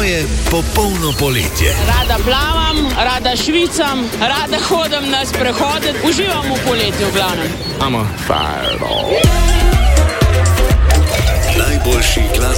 je popolno poletje. Rada plavam, rada švicam, rada hodim na sprehode, uživam v poletju v glavnem. Najboljši glas